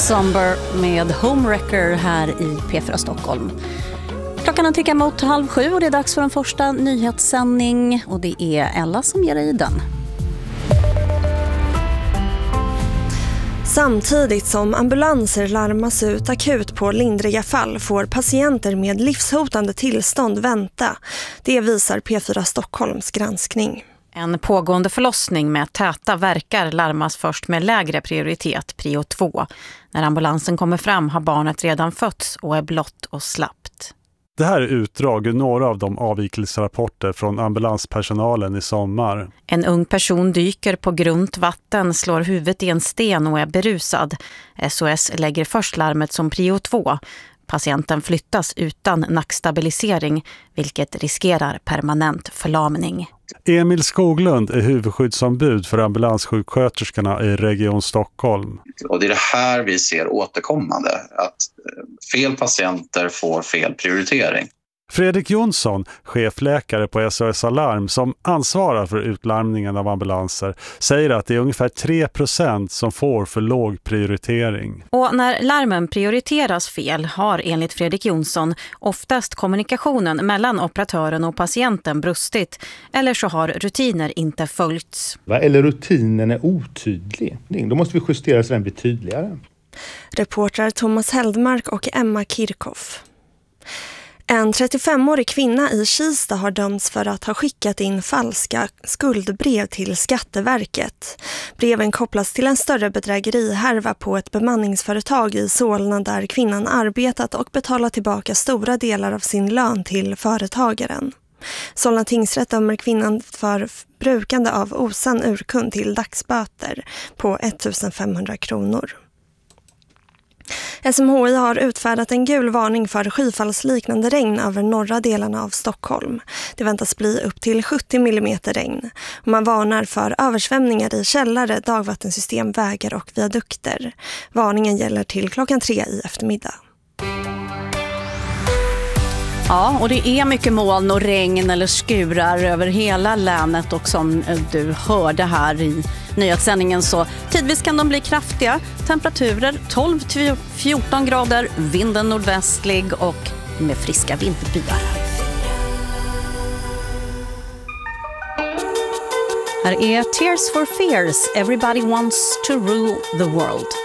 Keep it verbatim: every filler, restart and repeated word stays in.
Somber med Homewrecker här i P fyra Stockholm. Klockan tickar mot halv sju och det är dags för en första nyhetssändning och det är Ella som ger dig den. Samtidigt som ambulanser larmas ut akut på lindriga fall får patienter med livshotande tillstånd vänta. Det visar P fyra Stockholms granskning. En pågående förlossning med täta verkar larmas först med lägre prioritet, prio två. När ambulansen kommer fram har barnet redan fötts och är blott och slappt. Det här är utdrag ur några av de avvikelserapporter från ambulanspersonalen i sommar. En ung person dyker på grunt vatten, slår huvudet i en sten och är berusad. S O S lägger först larmet som prio två. Patienten flyttas utan nackstabilisering, vilket riskerar permanent förlamning. Emil Skoglund är huvudskyddsombud för ambulanssjuksköterskorna i Region Stockholm. Och det är det här vi ser återkommande, att fel patienter får fel prioritering. Fredrik Jonsson, chefläkare på S O S Alarm som ansvarar för utlarmningen av ambulanser, säger att det är ungefär tre procent som får för låg prioritering. Och när larmen prioriteras fel har enligt Fredrik Jonsson oftast kommunikationen mellan operatören och patienten brustit eller så har rutiner inte följts. Eller rutinen är otydlig. Då måste vi justera så den blir tydligare. Reportrar Thomas Heldmark och Emma Kirchhoff. En trettiofemårig kvinna i Kista har dömts för att ha skickat in falska skuldbrev till Skatteverket. Breven kopplas till en större bedrägerihärva på ett bemanningsföretag i Solna där kvinnan arbetat och betalat tillbaka stora delar av sin lön till företagaren. Solna tingsrätt dömer kvinnan för brukande av osann urkund till dagsböter på ettusenfemhundra kronor. S M H I har utfärdat en gul varning för skyfallsliknande regn över norra delarna av Stockholm. Det väntas bli upp till sjuttio millimeter regn. Man varnar för översvämningar i källare, dagvattensystem, vägar och viadukter. Varningen gäller till klockan tre i eftermiddag. Ja, och det är mycket moln och regn eller skurar över hela länet och som du hörde här i nyhetssändningen så tidvis kan de bli kraftiga. Temperaturer tolv till fjorton grader, vinden nordvästlig och med friska vindbyar. Här är Tears for Fears, Everybody Wants to Rule the World.